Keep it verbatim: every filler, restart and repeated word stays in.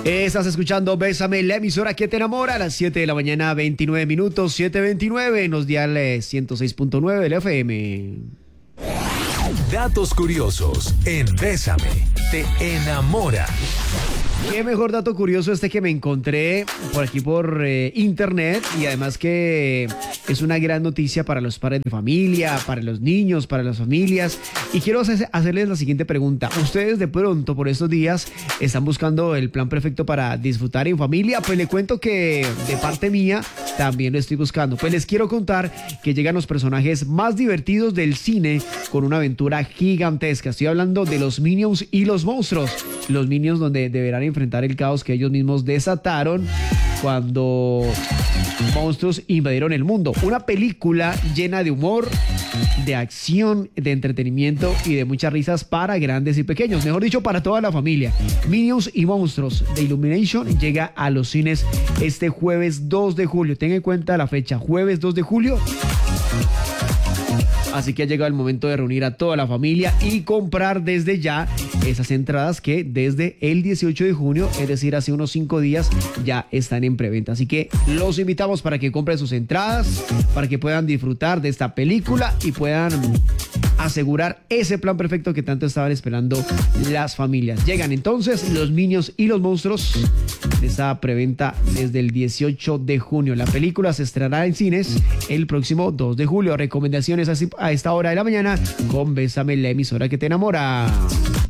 Estás escuchando Bésame, la emisora que te enamora, a las siete de la mañana, veintinueve minutos, siete veintinueve, en los diales ciento seis punto nueve del F M. Datos curiosos en Bésame, te enamora. Qué mejor dato curioso este que me encontré por aquí por eh, internet, y además que es una gran noticia para los padres de familia, para los niños, para las familias. Y quiero hacer, hacerles la siguiente pregunta. ¿Ustedes de pronto por estos días están buscando el plan perfecto para disfrutar en familia? Pues le cuento que de parte mía también lo estoy buscando. Pues les quiero contar que llegan los personajes más divertidos del cine con una aventura gigantesca. Estoy hablando de los Minions y los monstruos. Los Minions, donde deberán enfrentar el caos que ellos mismos desataron cuando monstruos invadieron el mundo. Una película llena de humor, de acción, de entretenimiento y de muchas risas para grandes y pequeños. Mejor dicho, para toda la familia. Minions y Monstruos de Illumination llega a los cines este jueves dos de julio. Tenga en cuenta la fecha, jueves dos de julio. Así que ha llegado el momento de reunir a toda la familia y comprar desde ya esas entradas que desde el dieciocho de junio, es decir, hace unos cinco días, ya están en preventa. Así que los invitamos para que compren sus entradas, para que puedan disfrutar de esta película y puedan asegurar ese plan perfecto que tanto estaban esperando las familias. Llegan entonces los Minions y los Monstruos de esta preventa desde el dieciocho de junio. La película se estrenará en cines el próximo dos de julio. Recomendaciones a esta hora de la mañana con Bésame, la emisora que te enamora.